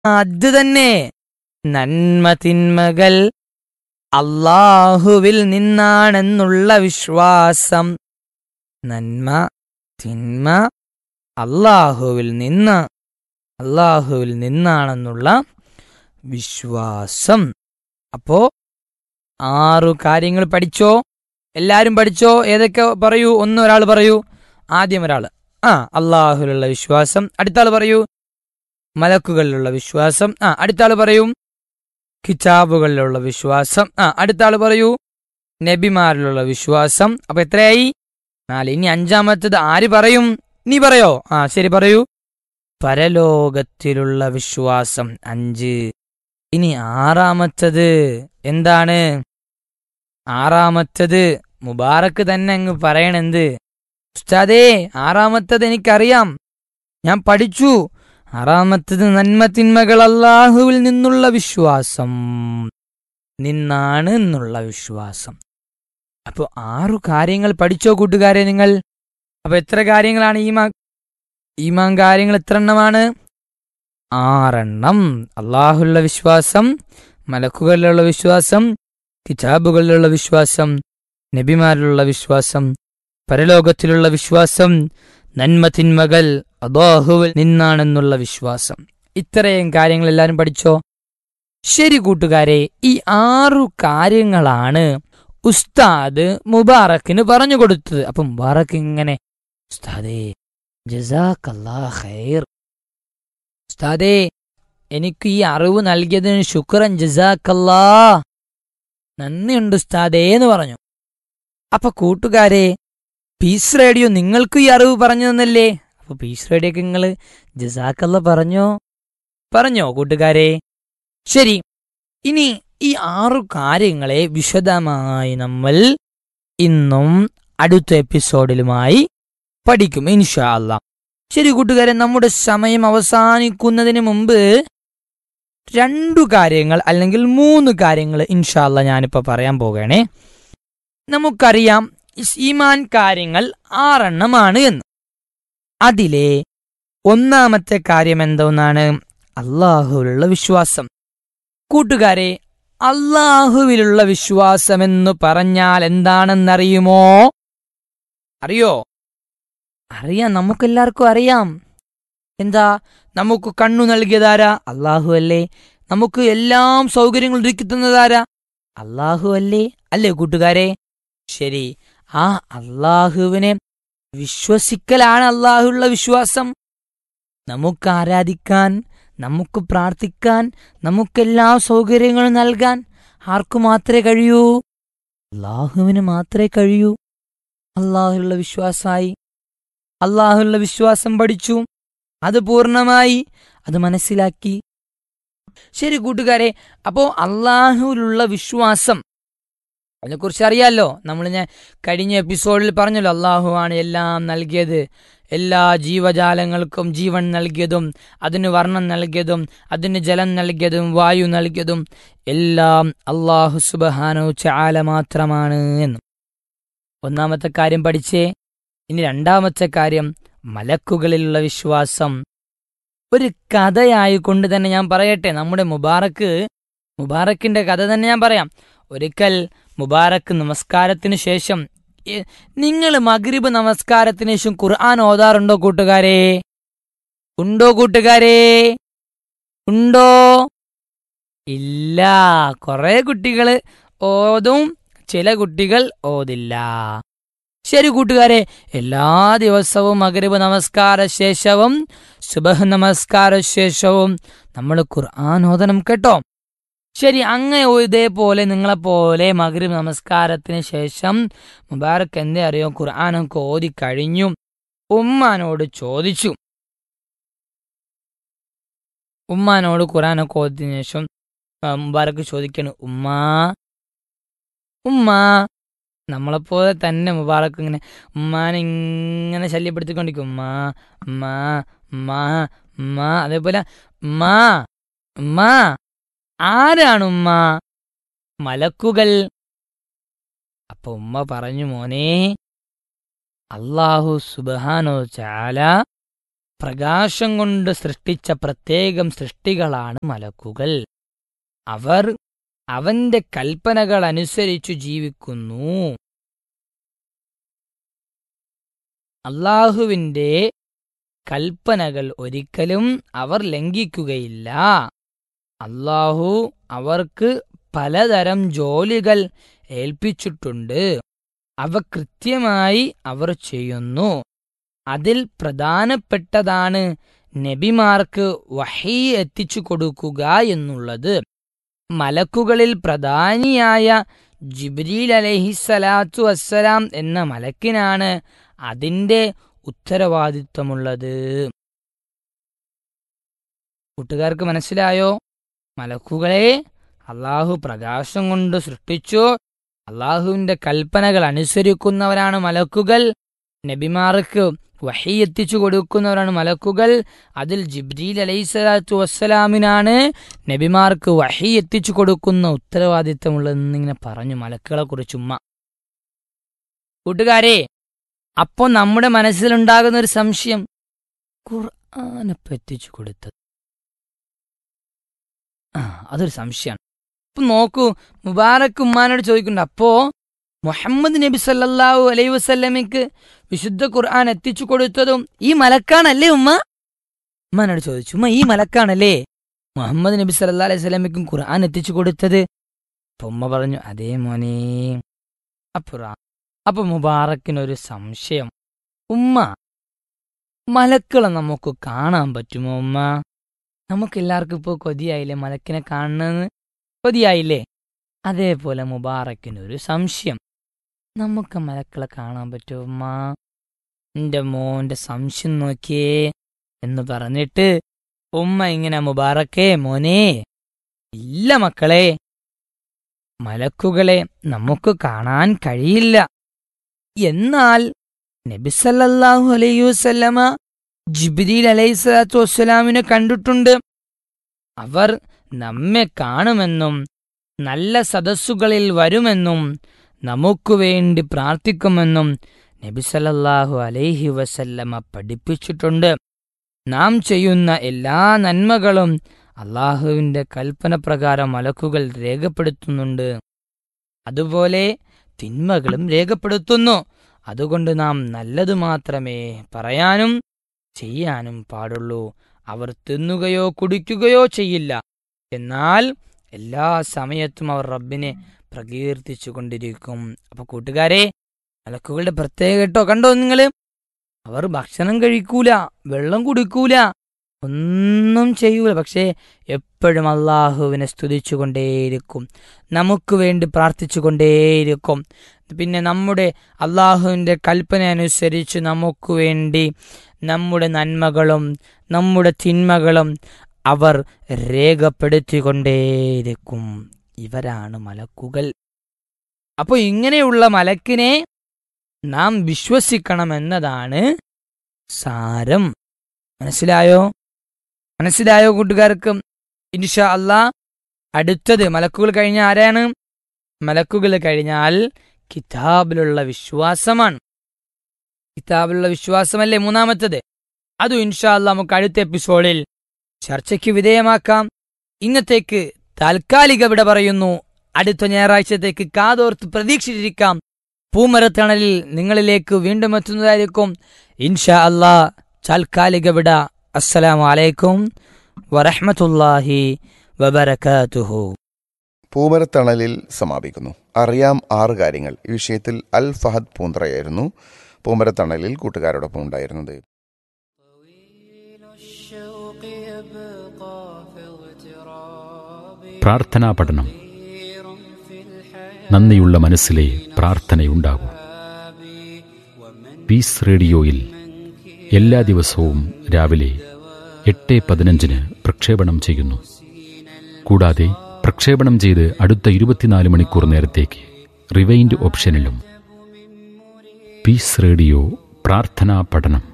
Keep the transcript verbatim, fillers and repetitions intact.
അത് തന്നെ. നന്മ തിന്മകൾ അല്ലാഹുവിൽ നിന്നാണെന്നുള്ള വിശ്വാസം. നന്മ തിന്മ അല്ലാഹുവിൽ നിന്ന് അല്ലാഹുവിൽ നിന്നാണെന്നുള്ള വിശ്വാസം. അപ്പോ ആറു കാര്യങ്ങൾ പഠിച്ചോ? എല്ലാരും പഠിച്ചോ? ഏതൊക്കെ പറയൂ? ഒന്ന് ഒരാൾ പറയൂ. ആദ്യം ഒരാൾ ആ അല്ലാഹുവിലുള്ള വിശ്വാസം. അടുത്ത ആൾ പറയൂ മലക്കുകളിലുള്ള വിശ്വാസം. ആ അടുത്ത ആൾ പറയൂ കിതാബുകളിലുള്ള വിശ്വാസം. ആ അടുത്ത ആൾ പറയൂ നബിമാരിലുള്ള വിശ്വാസം. അപ്പൊ എത്രയായി? നാല്. ഇനി അഞ്ചാമത്തത് ആര് പറയും? നീ പറയോ? ആ ശരി, പറയൂ. പരലോകത്തിലുള്ള വിശ്വാസം. അഞ്ച്. ഇനി ആറാമത്തത് എന്താണ്? ആറാമത്തത് മുബാറക്ക് തന്നെ അങ്ങ് പറയണെന്ത്? ഉസ്താദേ, ആറാമത്തത് എനിക്കറിയാം, ഞാൻ പഠിച്ചു. ആറാമത്തത് നന്മ തിന്മകൾ അല്ലാഹുവിൽ നിന്നുള്ള വിശ്വാസം നിന്നാണ് എന്നുള്ള വിശ്വാസം. അപ്പൊ ആറു കാര്യങ്ങൾ പഠിച്ചോ കൂട്ടുകാരെ നിങ്ങൾ? അപ്പൊ എത്ര കാര്യങ്ങളാണ് ഈമാ ഈമാൻ കാര്യങ്ങൾ? എത്ര എണ്ണമാണ്? ആറെണ്ണം. അല്ലാഹുവിലുള്ള വിശ്വാസം, മലക്കുകളിലുള്ള വിശ്വാസം, കിതാബുകളിലുള്ള വിശ്വാസം, നബിമാരിലുള്ള വിശ്വാസം, പരലോകത്തിലുള്ള വിശ്വാസം, നന്മ തിന്മകൾ അല്ലാഹുവിൽ നിന്നാണെന്നുള്ള വിശ്വാസം. ഇത്രയും കാര്യങ്ങൾ എല്ലാവരും പഠിച്ചോ? ശരി കൂട്ടുകാരെ, ഈ ആറു കാര്യങ്ങളാണ് ഉസ്താദ് മുബാറക്കിന് പറഞ്ഞു കൊടുത്തത്. അപ്പൊ മുബാറക്ക് ഇങ്ങനെ, ഉസ്താദേ ജസാക്കല്ലാഹ് ഖൈർ, ഉസ്താദേ എനിക്ക് ഈ അറിവ് നൽകിയതിന് ശുക്രൻ, ജസാക്കല്ലാ, നന്ദിയുണ്ട് ഉസ്താദേ എന്ന് പറഞ്ഞു. അപ്പൊ കൂട്ടുകാരെ, പീസ് റേഡിയോ നിങ്ങൾക്ക് ഈ അറിവ് പറഞ്ഞു തന്നല്ലേ? അപ്പൊ പീസ് റേഡിയോക്ക് നിങ്ങൾ ജസാക്കല്ല പറഞ്ഞോ? പറഞ്ഞോ കൂട്ടുകാരെ? ശരി, ഇനി ഈ ആറു കാര്യങ്ങളെ വിശദമായി നമ്മൾ ഇന്നും അടുത്ത എപ്പിസോഡിലുമായി പഠിക്കും ഇൻഷാ അല്ലാഹ്. ശരി കൂട്ടുകാരെ, നമ്മുടെ സമയം അവസാനിക്കുന്നതിന് മുമ്പ് രണ്ടു കാര്യങ്ങൾ അല്ലെങ്കിൽ മൂന്ന് കാര്യങ്ങൾ ഇൻഷാ അല്ലാഹ് ഞാനിപ്പോ പറയാൻ പോവുകയാണേ. നമുക്കറിയാം ഈമാൻ കാര്യങ്ങൾ ആറെണ്ണമാണ് എന്ന്. അതിലെ ഒന്നാമത്തെ കാര്യം എന്തോന്നാണ്? അല്ലാഹുവിലുള്ള വിശ്വാസം. കൂട്ടുകാരെ, അല്ലാഹുവിലുള്ള വിശ്വാസം എന്ന് പറഞ്ഞാൽ എന്താണെന്നറിയുമോ? അറിയോ? അറിയാം, നമുക്കെല്ലാവർക്കും അറിയാം. എന്താ? നമുക്ക് കണ്ണു നൽകിയതാരാ? അല്ലാഹു അല്ലേ? നമുക്ക് എല്ലാം സൗകര്യങ്ങൾ ഒരുക്കി തന്നതാരാ? അല്ലാഹു അല്ലേ? അല്ലേ കൂട്ടുകാരെ? ശരി, ആ അല്ലാഹുവിനെ വിശ്വസിക്കലാണ് അല്ലാഹുവിലുള്ള വിശ്വാസം. നമുക്ക് ആരാധിക്കാൻ, നമുക്ക് പ്രാർത്ഥിക്കാൻ, നമുക്കെല്ലാ സൗകര്യങ്ങളും നൽകാൻ ആർക്കു മാത്രമേ കഴിയൂ? അല്ലാഹുവിന് മാത്രമേ കഴിയൂ. അല്ലാഹുവിലുള്ള വിശ്വാസമായി, അല്ലാഹുവിലുള്ള വിശ്വാസം പഠിച്ചു, അത് പൂർണ്ണമായി അത് മനസ്സിലാക്കി. ശരി കൂട്ടുകാരെ, അപ്പോ അല്ലാഹുവിലുള്ള വിശ്വാസം അതിനെക്കുറിച്ച് അറിയാലോ. നമ്മൾ ഞാൻ കഴിഞ്ഞ എപ്പിസോഡിൽ പറഞ്ഞല്ലോ, അല്ലാഹു ആണ് എല്ലാം നൽകിയത്, എല്ലാ ജീവജാലങ്ങൾക്കും ജീവൻ നൽകിയതും, അതിന് വർണ്ണം നൽകിയതും, അതിന് ജലം നൽകിയതും, വായു നൽകിയതും എല്ലാം അല്ലാഹു സുബ്ഹാനഹു തആല മാത്രമാണ് എന്നും ഒന്നാമത്തെ കാര്യം പഠിച്ചേ. ഇനി രണ്ടാമത്തെ കാര്യം മലക്കുകളിലുള്ള വിശ്വാസം. ഒരു കഥയായിക്കൊണ്ട് തന്നെ ഞാൻ പറയട്ടെ. നമ്മുടെ മുബാറക്ക് മുബാറക്കിന്റെ കഥ തന്നെ ഞാൻ പറയാം. ഒരിക്കൽ മുബാറക്ക് നമസ്കാരത്തിന് ശേഷം, നിങ്ങൾ മഗ്രിബ് നമസ്കാരത്തിന് ശേഷം ഖുർആൻ ഓതാറുണ്ടോ കൂട്ടുകാരെ? ഉണ്ടോ കൂട്ടുകാരെ? ഉണ്ടോ? ഇല്ല. കുറെ കുട്ടികൾ ഓതും, ചില കുട്ടികൾ ഓതില്ല. ശരി കൂട്ടുകാരെ, എല്ലാ ദിവസവും മഗ്രിബ് നമസ്കാര ശേഷവും സുബഹ് നമസ്കാര ശേഷവും നമ്മൾ ഖുർആൻ ഓതണം കേട്ടോ. ശരി, അങ്ങനെ ഇതേപോലെ നിങ്ങളെപ്പോലെ മഗ്രിബ് നമസ്കാരത്തിന് ശേഷം മുബാറക്ക് എന്തേ അറിയോ, ഖുർആനൊക്കെ ഓതി കഴിഞ്ഞു. ഉമ്മാനോട് ചോദിച്ചു. ഉമ്മാനോട് ഖുർആനൊക്കെ ഓതിയതിനു ശേഷം മുബാറക്ക് ചോദിക്കണം, ഉമ്മാ ഉമ്മാ നമ്മളെപ്പോലെ തന്നെ മുബാറക്ക് ഇങ്ങനെ ഉമ്മാനെ ഇങ്ങനെ ശല്യപ്പെടുത്തിക്കൊണ്ടിരിക്കും. ഉമ്മാ ഉമ്മാ ഉമ്മാ ഉമ്മാ അതേപോലെ ഉമ്മാ ഉമ്മാ. ആരാണ് ഉമ്മ? മലക്കുകൾ. അപ്പൊ ഉമ്മ പറഞ്ഞു, മോനെ, അല്ലാഹു സുബ്ഹാനഹു തആല പ്രകാശം കൊണ്ട് സൃഷ്ടിച്ച പ്രത്യേകം സൃഷ്ടികളാണ് മലക്കുകൾ. അവർ അവന്റെ കൽപ്പനകൾ അനുസരിച്ചു ജീവിക്കുന്നു. അള്ളാഹുവിന്റെ കൽപ്പനകൾ ഒരിക്കലും അവർ ലംഘിക്കുകയില്ല. അള്ളാഹു അവർക്ക് പലതരം ജോലികൾ ഏൽപ്പിച്ചിട്ടുണ്ട്. അവ കൃത്യമായി അവർ ചെയ്യുന്നു. അതിൽ പ്രധാനപ്പെട്ടതാണ് നബിമാർക്ക് വഹീ എത്തിച്ചു കൊടുക്കുക എന്നുള്ളത്. മലക്കുകളിൽ പ്രധാനിയായ ജിബ്രീൽ അലൈഹിസ്സലാത്തു വസ്സലാം എന്ന മലക്കിനാണ് അതിന്റെ ഉത്തരവാദിത്വമുള്ളത്. കൂട്ടുകാർക്ക് മനസ്സിലായോ? മലക്കുകളെ അള്ളാഹു പ്രകാശം കൊണ്ട് സൃഷ്ടിച്ചു. അള്ളാഹുവിന്റെ കൽപ്പനകൾ അനുസരിക്കുന്നവരാണ് മലക്കുകൾ. നബിമാർക്ക് വഹീ എത്തിച്ചു കൊടുക്കുന്നവരാണ് മലക്കുകൾ. അതിൽ ജിബ്രീൽ അലൈഹിസ്സലാത്തു വസ്സലാമിനാണ് നബിമാർക്ക് വഹീ എത്തിച്ചു കൊടുക്കുന്ന ഉത്തരവാദിത്തമുള്ളതെന്നിങ്ങനെ പറഞ്ഞു മലക്കുകളെ കുറിച്ച് ഉമ്മ. കൂട്ടുകാരെ, അപ്പോ നമ്മുടെ മനസ്സിലുണ്ടാകുന്ന ഒരു സംശയം, ഖുർആനെ പറ്റിച്ചു കൊടുത്തത് ആ അതൊരു സംശയമാണ്. അപ്പൊ നോക്കൂ, മുബാറക് ഉമ്മാനോട് ചോദിക്കുന്നുണ്ട്, അപ്പോ മുഹമ്മദ് നബി സല്ലല്ലാഹു അലൈഹി വസല്ലമയ്ക്ക് വിശുദ്ധ ഖുർആൻ എത്തിച്ചു കൊടുത്തതും ഈ മലക്കാണല്ലേ ഉമ്മ? ഉമ്മാനോട് ചോദിച്ചു, ഉമ്മ ഈ മലക്കാണല്ലേ മുഹമ്മദ് നബി സല്ലല്ലാഹു അലൈഹി വസല്ലമയ്ക്കും ഖുർആൻ എത്തിച്ചു കൊടുത്തത്? അപ്പൊ ഉമ്മ പറഞ്ഞു, അതേ മോനെ. അപ്പുറ അപ്പൊ മുബാറക്കിനൊരു സംശയം, ഉമ്മ മലക്കളെ നമുക്ക് കാണാൻ പറ്റുമോ ഉമ്മ? നമുക്കെല്ലാവർക്കും ഇപ്പോൾ കൊതിയായില്ലേ മലക്കിനെ കാണുന്നത്? കൊതിയായില്ലേ? അതേപോലെ മുബാറക്കിനൊരു സംശയം, നമുക്ക് മലക്കളെ കാണാൻ പറ്റുമോ ഉമ്മ? എന്റെ മോന്റെ സംശയം നോക്കിയേ എന്ന് പറഞ്ഞിട്ട് ഉമ്മ ഇങ്ങനെ, മുബാറക്കേ മോനെ, ഇല്ല മക്കളെ, മലക്കുകളെ നമുക്ക് കാണാൻ കഴിയില്ല. എന്നാൽ നബി സല്ലല്ലാഹു അലൈഹി വസല്ലമ ജിബ്രീൽ അലൈഹിസ്സലാത്തു വസ്സലാമിനെ കണ്ടിട്ടുണ്ട്. അവർ നമ്മെ കാണുമെന്നും നല്ല സദസ്സുകളിൽ വരുമെന്നും നമുക്കു വേണ്ടി പ്രാർത്ഥിക്കുമെന്നും നബി സല്ലല്ലാഹു അലൈഹി വസല്ലമ പഠിപ്പിച്ചിട്ടുണ്ട്. നാം ചെയ്യുന്ന എല്ലാ നന്മകളും അള്ളാഹുവിന്റെ കൽപ്പന പ്രകാരം മലക്കുകൾ രേഖപ്പെടുത്തുന്നുണ്ട്. അതുപോലെ തിന്മകളും രേഖപ്പെടുത്തുന്നു. അതുകൊണ്ട് നാം നല്ലതു മാത്രമേ പറയാനും ചെയ്യാനും പാടുള്ളൂ. അവർ തിന്നുകയോ കുടിക്കുകയോ ചെയ്യില്ല. എന്നാൽ എല്ലാ സമയത്തും അവർ റബ്ബിനെ പ്രകീർത്തിച്ചു കൊണ്ടിരിക്കും. അപ്പൊ കൂട്ടുകാരെ, മലക്കുകളുടെ പ്രത്യേക കേട്ടോ, കണ്ടോ നിങ്ങള്? അവർ ഭക്ഷണം കഴിക്കൂല, വെള്ളം കുടിക്കൂല, ഒന്നും ചെയ്യൂല. പക്ഷേ എപ്പോഴും അള്ളാഹുവിനെ സ്തുതിച്ചുകൊണ്ടേയിരിക്കും, നമുക്ക് വേണ്ടി പ്രാർത്ഥിച്ചുകൊണ്ടേയിരിക്കും. പിന്നെ നമ്മുടെ അള്ളാഹുവിൻ്റെ കൽപ്പന അനുസരിച്ച് നമുക്ക് വേണ്ടി നമ്മുടെ നന്മകളും നമ്മുടെ തിന്മകളും അവർ രേഖപ്പെടുത്തിക്കൊണ്ടേയിരിക്കും. ഇവരാണ് മലക്കുകൾ. അപ്പോൾ ഇങ്ങനെയുള്ള മലക്കിനെ നാം വിശ്വസിക്കണമെന്നതാണ് സാരം. മനസ്സിലായോ? മനസ്സിലായോ കൂട്ടുകാർക്ക്? ഇൻഷാ അല്ലാ അടുത്തത് മലക്കുകൾ കഴിഞ്ഞാൽ ആരാണ്? മലക്കുകൾ കഴിഞ്ഞാൽ കിതാബിലുള്ള വിശ്വാസമാണ്. കിതാബിലുള്ള വിശ്വാസമല്ലേ മൂന്നാമത്തത്? അതും ഇൻഷാ അല്ലാ നമുക്ക് അടുത്ത എപ്പിസോഡിൽ ചർച്ചയ്ക്ക് വിധേയമാക്കാം. ഇന്നത്തേക്ക് താൽക്കാലിക വിട പറയുന്നു. അടുത്ത ഞായറാഴ്ചത്തേക്ക് കാതോർത്ത് പ്രതീക്ഷിച്ചിരിക്കാം. പൂമരത്തണലിൽ നിങ്ങളിലേക്ക് വീണ്ടും എത്തുന്നതായിരിക്കും ഇൻഷാ അല്ലാ. താൽക്കാലിക വിട. അസ്സലാമു അലൈക്കും വറഹ്മത്തുള്ളാഹി വബറകാതുഹു. പൂമരത്തണലിൽ സമാപിക്കുന്നു. അറിയാം ആറ് കാര്യങ്ങൾ. ഈ വിഷയത്തിൽ അൽ ഫഹദ് പൂന്തറയായിരുന്നു പൂമരത്തണലിൽ കൂട്ടുകാരോടൊപ്പം ഉണ്ടായിരുന്നത്. പ്രാർത്ഥനാ പഠനം. നന്ദിയുള്ള മനസ്സിലെ പ്രാർത്ഥനയുണ്ടാകൂ. പീസ് റേഡിയോയിൽ എല്ലാ ദിവസവും രാവിലെ എട്ട് പതിനഞ്ചിന് പ്രക്ഷേപണം ചെയ്യുന്നു. കൂടാതെ പ്രക്ഷേപണം ചെയ്ത് അടുത്ത ഇരുപത്തിനാല് മണിക്കൂർ നേരത്തേക്ക് റിവൈൻഡ് ഓപ്ഷനിലും. പീസ് റേഡിയോ പ്രാർത്ഥനാ പഠനം.